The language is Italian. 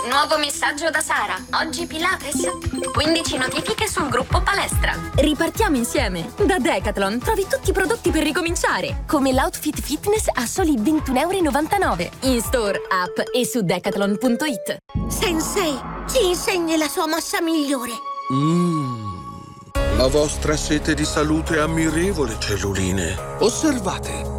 Nuovo messaggio da Sara. Oggi Pilates. 15 notifiche sul gruppo palestra. Ripartiamo insieme. Da Decathlon trovi tutti i prodotti per ricominciare, come l'outfit fitness a soli 21,99 €. In store, app e su decathlon.it. Sensei, ci insegni la sua mossa migliore. La vostra sete di salute è ammirevole, celluline. Osservate.